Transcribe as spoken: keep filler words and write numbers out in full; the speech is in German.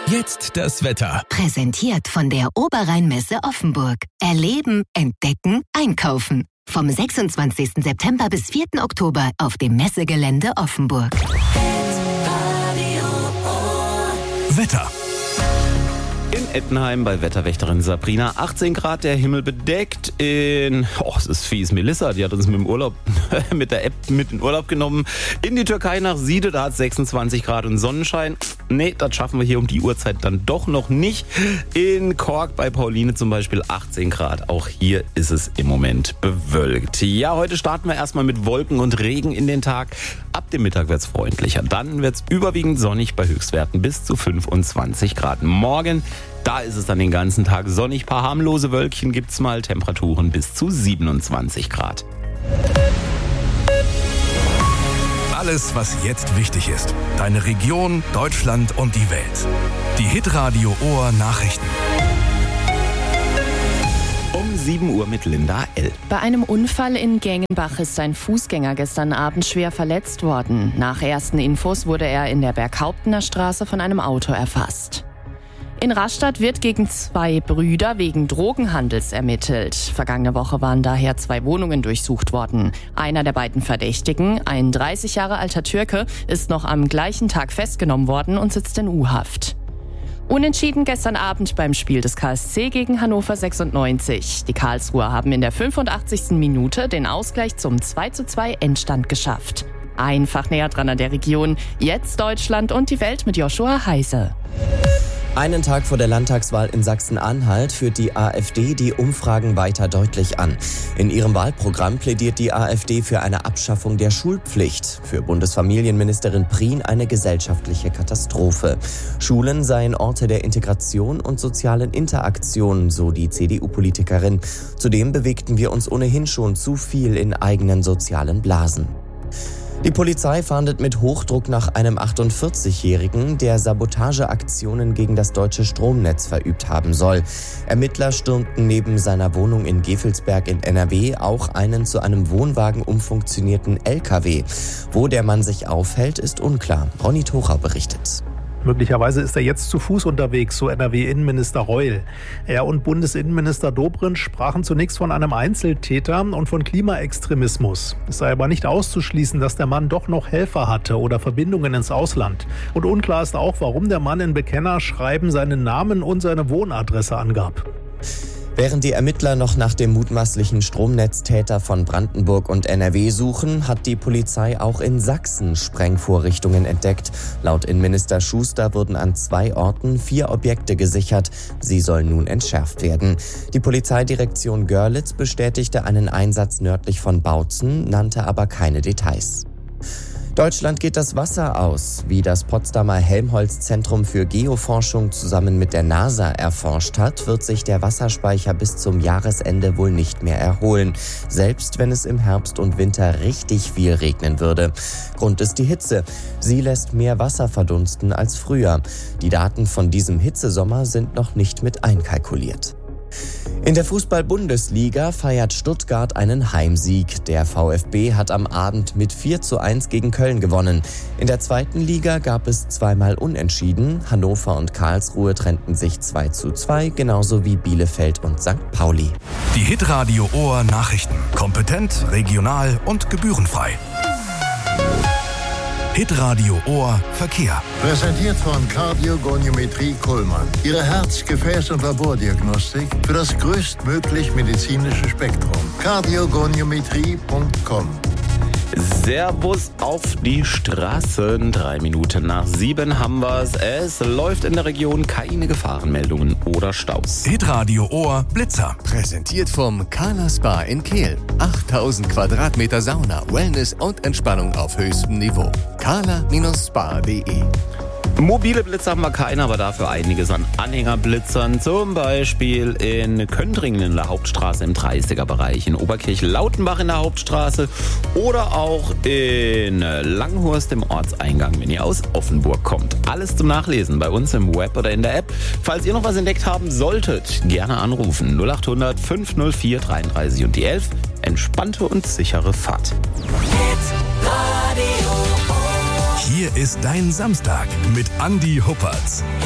Jetzt das Wetter. Präsentiert von der Oberrheinmesse Offenburg. Erleben, entdecken, einkaufen. Vom sechsundzwanzigsten September bis vierten Oktober auf dem Messegelände Offenburg. Wetter. In Ettenheim bei Wetterwächterin Sabrina achtzehn Grad, der Himmel bedeckt. In, oh, es ist fies, Melissa, die hat uns mit dem Urlaub, mit der App mit in Urlaub genommen. In die Türkei nach Siede, da hat es sechsundzwanzig Grad und Sonnenschein. Nee, das schaffen wir hier um die Uhrzeit dann doch noch nicht. In Kork bei Pauline zum Beispiel achtzehn Grad. Auch hier ist es im Moment bewölkt. Ja, heute starten wir erstmal mit Wolken und Regen in den Tag. Ab dem Mittag wird es freundlicher. Dann wird es überwiegend sonnig bei Höchstwerten bis zu fünfundzwanzig Grad. Morgen, da ist es dann den ganzen Tag sonnig. Paar harmlose Wölkchen gibt's mal. Temperaturen bis zu siebenundzwanzig Grad. Alles, was jetzt wichtig ist. Deine Region, Deutschland und die Welt. Die Hitradio Ohr Nachrichten. Um sieben Uhr mit Linda L. Bei einem Unfall in Gengenbach ist ein Fußgänger gestern Abend schwer verletzt worden. Nach ersten Infos wurde er in der Berghauptener Straße von einem Auto erfasst. In Rastatt wird gegen zwei Brüder wegen Drogenhandels ermittelt. Vergangene Woche waren daher zwei Wohnungen durchsucht worden. Einer der beiden Verdächtigen, ein dreißig Jahre alter Türke, ist noch am gleichen Tag festgenommen worden und sitzt in U-Haft. Unentschieden gestern Abend beim Spiel des K S C gegen Hannover sechsundneunzig. Die Karlsruher haben in der fünfundachtzigsten Minute den Ausgleich zum zwei zu zwei Endstand geschafft. Einfach näher dran an der Region. Jetzt Deutschland und die Welt mit Joshua Heise. Einen Tag vor der Landtagswahl in Sachsen-Anhalt führt die AfD die Umfragen weiter deutlich an. In ihrem Wahlprogramm plädiert die AfD für eine Abschaffung der Schulpflicht. Für Bundesfamilienministerin Prien eine gesellschaftliche Katastrophe. Schulen seien Orte der Integration und sozialen Interaktion, so die C D U-Politikerin. Zudem bewegten wir uns ohnehin schon zu viel in eigenen sozialen Blasen. Die Polizei fahndet mit Hochdruck nach einem achtundvierzigjährigen, der Sabotageaktionen gegen das deutsche Stromnetz verübt haben soll. Ermittler stürmten neben seiner Wohnung in Gevelsberg in N R W auch einen zu einem Wohnwagen umfunktionierten L K W. Wo der Mann sich aufhält, ist unklar. Ronny Tochau berichtet. Möglicherweise ist er jetzt zu Fuß unterwegs, so N R W-Innenminister Reul. Er und Bundesinnenminister Dobrindt sprachen zunächst von einem Einzeltäter und von Klimaextremismus. Es sei aber nicht auszuschließen, dass der Mann doch noch Helfer hatte oder Verbindungen ins Ausland. Und unklar ist auch, warum der Mann in Bekennerschreiben seinen Namen und seine Wohnadresse angab. Während die Ermittler noch nach dem mutmaßlichen Stromnetztäter von Brandenburg und N R W suchen, hat die Polizei auch in Sachsen Sprengvorrichtungen entdeckt. Laut Innenminister Schuster wurden an zwei Orten vier Objekte gesichert. Sie sollen nun entschärft werden. Die Polizeidirektion Görlitz bestätigte einen Einsatz nördlich von Bautzen, nannte aber keine Details. Deutschland geht das Wasser aus. Wie das Potsdamer Helmholtz-Zentrum für Geoforschung zusammen mit der NASA erforscht hat, wird sich der Wasserspeicher bis zum Jahresende wohl nicht mehr erholen. Selbst wenn es im Herbst und Winter richtig viel regnen würde. Grund ist die Hitze. Sie lässt mehr Wasser verdunsten als früher. Die Daten von diesem Hitzesommer sind noch nicht mit einkalkuliert. In der Fußball-Bundesliga feiert Stuttgart einen Heimsieg. Der VfB hat am Abend mit vier zu eins gegen Köln gewonnen. In der zweiten Liga gab es zweimal Unentschieden. Hannover und Karlsruhe trennten sich zwei zu zwei, genauso wie Bielefeld und Sankt Pauli. Die Hitradio Ohr Nachrichten. Kompetent, regional und gebührenfrei. Hitradio Ohr Verkehr. Präsentiert von Kardiogoniometrie Kuhlmann. Ihre Herz-, Gefäß- und Labordiagnostik für das größtmöglich medizinische Spektrum. kardiogoniometrie punkt com. Servus auf die Straßen. Drei Minuten nach sieben haben wir's. Es läuft in der Region keine Gefahrenmeldungen oder Staus. Hitradio Ohr Blitzer. Präsentiert vom Kala Spa in Kehl. achttausend Quadratmeter Sauna, Wellness und Entspannung auf höchstem Niveau. kala Spa punkt de. Mobile Blitzer haben wir keine, aber dafür einiges an Anhängerblitzern. Zum Beispiel in Köntringen in der Hauptstraße im dreißiger Bereich, in Oberkirch-Lautenbach in der Hauptstraße oder auch in Langhorst im Ortseingang, wenn ihr aus Offenburg kommt. Alles zum Nachlesen bei uns im Web oder in der App. Falls ihr noch was entdeckt haben solltet, gerne anrufen. null acht hundert fünf null vier dreiunddreißig und die elf. Entspannte und sichere Fahrt. Hier ist dein Samstag mit Andi Huppertz.